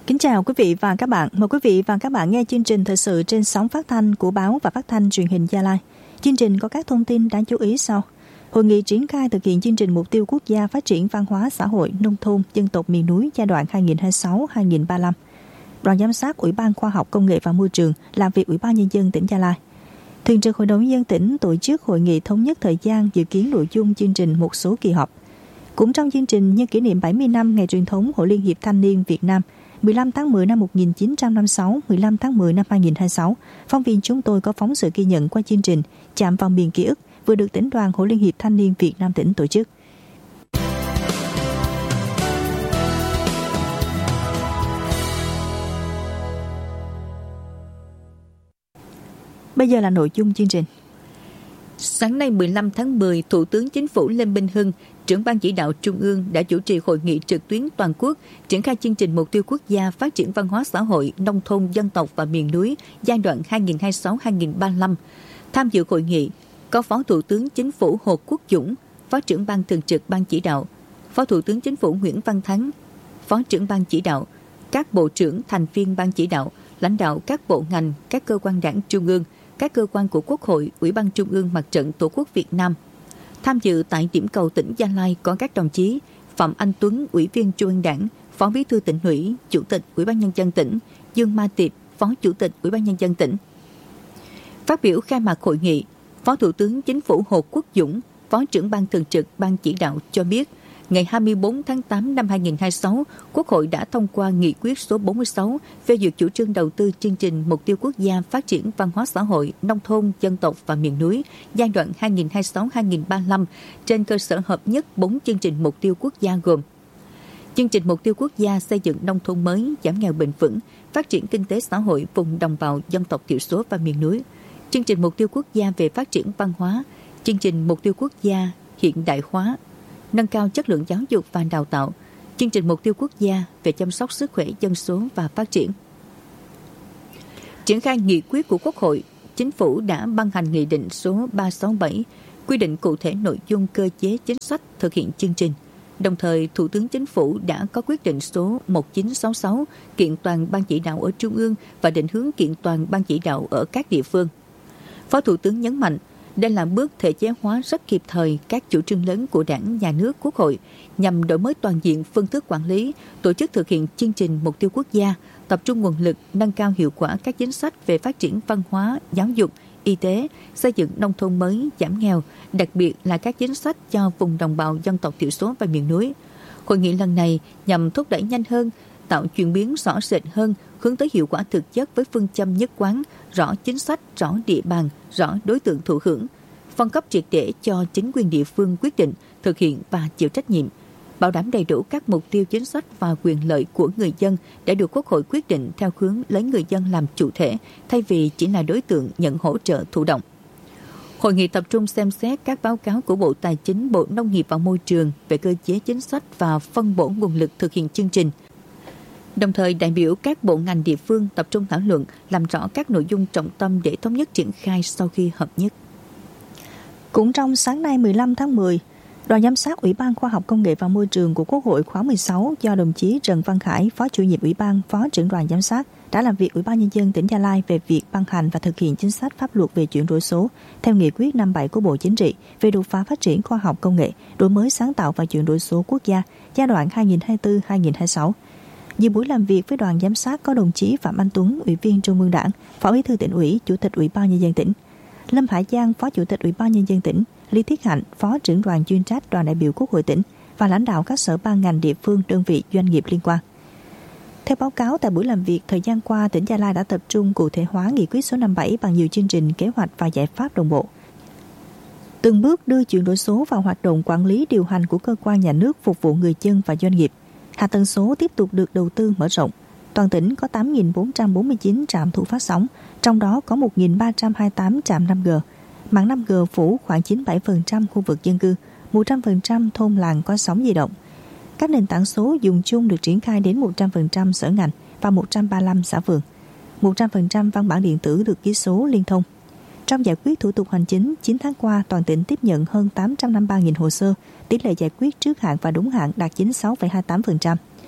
Kính chào quý vị và các bạn. Mời quý vị và các bạn nghe chương trình thời sự trên sóng phát thanh của Báo và Phát thanh Truyền hình Gia Lai. Chương trình có các thông tin đáng chú ý sau. Hội nghị triển khai thực hiện chương trình mục tiêu quốc gia phát triển văn hóa xã hội nông thôn dân tộc miền núi giai đoạn 2026-2035. Đoàn giám sát Ủy ban Khoa học Công nghệ và Môi trường làm việc Ủy ban Nhân dân tỉnh Gia Lai. Thường trực Hội đồng Nhân dân tỉnh tổ chức hội nghị thống nhất thời gian dự kiến nội dung chương trình một số kỳ họp. Cũng trong chương trình nhân kỷ niệm 70 năm ngày truyền thống Hội Liên hiệp Thanh niên Việt Nam 15 tháng 10 năm 1956, 15 tháng 10 năm 2026, phóng viên chúng tôi có phóng sự ghi nhận qua chương trình Chạm vào miền ký ức vừa được tỉnh đoàn Hội Liên hiệp Thanh niên Việt Nam tỉnh tổ chức. Bây giờ là nội dung chương trình. Sáng nay 15 tháng 10, Thủ tướng Chính phủ Lê Minh Hưng, trưởng ban chỉ đạo Trung ương đã chủ trì hội nghị trực tuyến toàn quốc triển khai chương trình mục tiêu quốc gia phát triển văn hóa xã hội, nông thôn, dân tộc và miền núi giai đoạn 2026-2035. Tham dự hội nghị có Phó Thủ tướng Chính phủ Hồ Quốc Dũng, Phó trưởng ban thường trực ban chỉ đạo, Phó Thủ tướng Chính phủ Nguyễn Văn Thắng, Phó trưởng ban chỉ đạo, các bộ trưởng thành viên ban chỉ đạo, lãnh đạo các bộ ngành, các cơ quan đảng trung ương, các cơ quan của Quốc hội, Ủy ban Trung ương Mặt trận Tổ quốc Việt Nam. Tham dự tại điểm cầu tỉnh Gia Lai có các đồng chí Phạm Anh Tuấn, Ủy viên Trung ương Đảng, Phó Bí thư Tỉnh ủy, Chủ tịch Ủy ban Nhân dân tỉnh, Dương Ma Tiệp, Phó Chủ tịch Ủy ban Nhân dân tỉnh. Phát biểu khai mạc hội nghị, Phó Thủ tướng Chính phủ Hồ Quốc Dũng, Phó trưởng ban thường trực ban chỉ đạo cho biết, ngày 24 tháng 8 năm 2026, Quốc hội đã thông qua nghị quyết số 46 phê duyệt chủ trương đầu tư chương trình mục tiêu quốc gia phát triển văn hóa xã hội, nông thôn, dân tộc và miền núi giai đoạn 2026-2035 trên cơ sở hợp nhất 4 chương trình mục tiêu quốc gia gồm: chương trình mục tiêu quốc gia xây dựng nông thôn mới, giảm nghèo bền vững, phát triển kinh tế xã hội vùng đồng bào dân tộc thiểu số và miền núi, chương trình mục tiêu quốc gia về phát triển văn hóa, chương trình mục tiêu quốc gia hiện đại hóa, nâng cao chất lượng giáo dục và đào tạo, chương trình mục tiêu quốc gia về chăm sóc sức khỏe dân số và phát triển. Triển khai nghị quyết của Quốc hội, Chính phủ đã ban hành Nghị định số 367 quy định cụ thể nội dung cơ chế chính sách thực hiện chương trình. Đồng thời, Thủ tướng Chính phủ đã có quyết định số 1966 kiện toàn ban chỉ đạo ở Trung ương và định hướng kiện toàn ban chỉ đạo ở các địa phương. Phó Thủ tướng nhấn mạnh, đây là bước thể chế hóa rất kịp thời các chủ trương lớn của Đảng, Nhà nước, Quốc hội nhằm đổi mới toàn diện phương thức quản lý, tổ chức thực hiện chương trình mục tiêu quốc gia, tập trung nguồn lực, nâng cao hiệu quả các chính sách về phát triển văn hóa, giáo dục, y tế, xây dựng nông thôn mới, giảm nghèo, đặc biệt là các chính sách cho vùng đồng bào dân tộc thiểu số và miền núi. Hội nghị lần này nhằm thúc đẩy nhanh hơn, tạo chuyển biến rõ rệt hơn, hướng tới hiệu quả thực chất với phương châm nhất quán, rõ chính sách, rõ địa bàn, rõ đối tượng thụ hưởng, phân cấp triệt để cho chính quyền địa phương quyết định, thực hiện và chịu trách nhiệm, bảo đảm đầy đủ các mục tiêu chính sách và quyền lợi của người dân đã được Quốc hội quyết định theo hướng lấy người dân làm chủ thể, thay vì chỉ là đối tượng nhận hỗ trợ thụ động. Hội nghị tập trung xem xét các báo cáo của Bộ Tài chính, Bộ Nông nghiệp và Môi trường về cơ chế chính sách và phân bổ nguồn lực thực hiện chương trình. Đồng thời, đại biểu các bộ ngành địa phương tập trung thảo luận, làm rõ các nội dung trọng tâm để thống nhất triển khai sau khi hợp nhất. Cũng trong sáng nay 15 tháng 10, Đoàn giám sát Ủy ban Khoa học Công nghệ và Môi trường của Quốc hội khóa 16 do đồng chí Trần Văn Khải, Phó chủ nhiệm Ủy ban, Phó trưởng đoàn giám sát đã làm việc Ủy ban Nhân dân tỉnh Gia Lai về việc ban hành và thực hiện chính sách pháp luật về chuyển đổi số theo nghị quyết 57 của Bộ Chính trị về đột phá phát triển khoa học công nghệ, đổi mới sáng tạo và chuyển đổi số quốc gia giai đoạn 2024-2026. Dự buổi làm việc với đoàn giám sát có đồng chí Phạm Anh Tuấn, Ủy viên Trung ương Đảng, Phó Bí thư Tỉnh ủy, Chủ tịch Ủy ban Nhân dân tỉnh, Lâm Hải Giang, Phó Chủ tịch Ủy ban Nhân dân tỉnh, Lý Thiết Hạnh, Phó trưởng đoàn chuyên trách đoàn đại biểu Quốc hội tỉnh và lãnh đạo các sở ban ngành địa phương, đơn vị doanh nghiệp liên quan. Theo báo cáo tại buổi làm việc, thời gian qua, tỉnh Gia Lai đã tập trung cụ thể hóa nghị quyết số 57 bằng nhiều chương trình, kế hoạch và giải pháp đồng bộ. Từng bước đưa chuyển đổi số vào hoạt động quản lý điều hành của cơ quan nhà nước phục vụ người dân và doanh nghiệp. Hạ tầng số tiếp tục được đầu tư mở rộng. Toàn tỉnh có 8.449 trạm thu phát sóng, trong đó có 1.328 trạm 5G. Mạng 5G phủ khoảng 97% khu vực dân cư, 100% thôn làng có sóng di động. Các nền tảng số dùng chung được triển khai đến 100% sở ngành và 135 xã phường. 100% văn bản điện tử được ký số liên thông. Trong giải quyết thủ tục hành chính, 9 tháng qua, toàn tỉnh tiếp nhận hơn 853.000 hồ sơ, tỷ lệ giải quyết trước hạn và đúng hạn đạt 96,28%.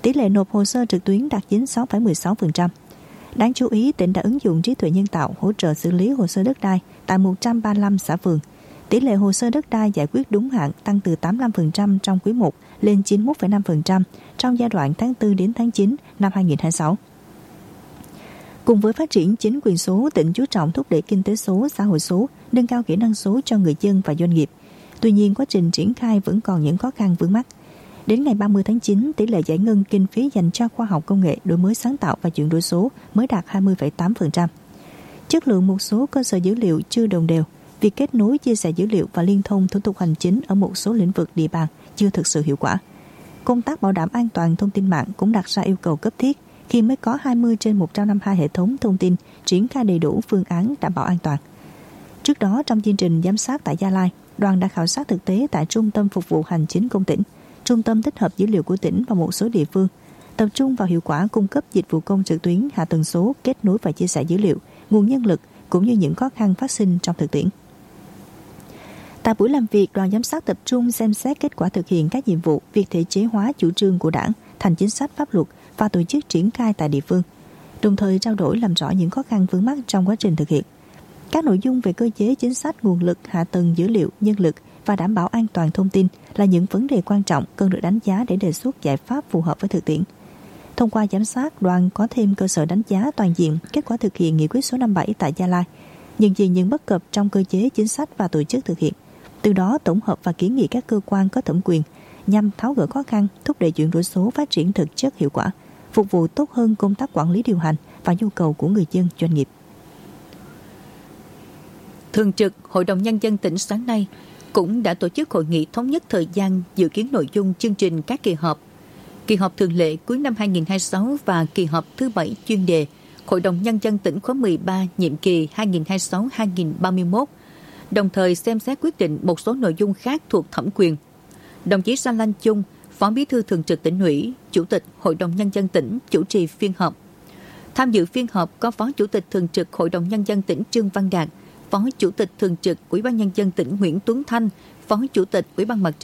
Tỷ lệ nộp hồ sơ trực tuyến đạt 96,16%. Đáng chú ý, tỉnh đã ứng dụng trí tuệ nhân tạo hỗ trợ xử lý hồ sơ đất đai tại 135 xã phường. Tỷ lệ hồ sơ đất đai giải quyết đúng hạn tăng từ 85% trong quý 1 lên 91,5% trong giai đoạn tháng 4 đến tháng 9 năm 2026. Cùng với phát triển chính quyền số, tỉnh chú trọng thúc đẩy kinh tế số, xã hội số, nâng cao kỹ năng số cho người dân và doanh nghiệp. Tuy nhiên, quá trình triển khai vẫn còn những khó khăn vướng mắc. Đến ngày 30 tháng 9, tỷ lệ giải ngân kinh phí dành cho khoa học công nghệ, đổi mới sáng tạo và chuyển đổi số mới đạt 20,8%. Chất lượng một số cơ sở dữ liệu chưa đồng đều, việc kết nối chia sẻ dữ liệu và liên thông thủ tục hành chính ở một số lĩnh vực địa bàn chưa thực sự hiệu quả. Công tác bảo đảm an toàn thông tin mạng cũng đặt ra yêu cầu cấp thiết khi mới có 20 trên 152 hệ thống thông tin triển khai đầy đủ phương án đảm bảo an toàn. Trước đó, trong chương trình giám sát tại Gia Lai, đoàn đã khảo sát thực tế tại Trung tâm Phục vụ Hành chính Công tỉnh, Trung tâm tích hợp dữ liệu của tỉnh và một số địa phương, tập trung vào hiệu quả cung cấp dịch vụ công trực tuyến, hạ tầng số, kết nối và chia sẻ dữ liệu, nguồn nhân lực cũng như những khó khăn phát sinh trong thực tiễn. Tại buổi làm việc, đoàn giám sát tập trung xem xét kết quả thực hiện các nhiệm vụ, việc thể chế hóa chủ trương của Đảng thành chính sách pháp luật và tổ chức triển khai tại địa phương, đồng thời trao đổi làm rõ những khó khăn vướng mắc trong quá trình thực hiện. Các nội dung về cơ chế chính sách, nguồn lực, hạ tầng dữ liệu, nhân lực và đảm bảo an toàn thông tin là những vấn đề quan trọng cần được đánh giá để đề xuất giải pháp phù hợp với thực tiễn. Thông qua giám sát, đoàn có thêm cơ sở đánh giá toàn diện kết quả thực hiện nghị quyết số 57 tại Gia Lai, nhận diện những bất cập trong cơ chế chính sách và tổ chức thực hiện. Từ đó tổng hợp và kiến nghị các cơ quan có thẩm quyền nhằm tháo gỡ khó khăn, thúc đẩy chuyển đổi số phát triển thực chất hiệu quả, phục vụ tốt hơn công tác quản lý điều hành và nhu cầu của người dân doanh nghiệp. Thường trực Hội đồng Nhân dân tỉnh sáng nay cũng đã tổ chức hội nghị thống nhất thời gian dự kiến nội dung chương trình các kỳ họp thường lệ cuối năm 2026 và kỳ họp thứ 7 chuyên đề Hội đồng Nhân dân tỉnh khóa 13 nhiệm kỳ 2026-2031, đồng thời xem xét quyết định một số nội dung khác thuộc thẩm quyền. Đồng chí Sa Lanh Chung, Phó Bí thư Thường trực Tỉnh ủy, Chủ tịch Hội đồng Nhân dân tỉnh chủ trì phiên họp. Tham dự phiên họp có Phó Chủ tịch Thường trực Hội đồng Nhân dân tỉnh Trương Văn Đạt, Phó Chủ tịch Thường trực Ủy ban Nhân dân tỉnh Nguyễn Tuấn Thanh, Phó Chủ tịch Ủy ban Mặt trận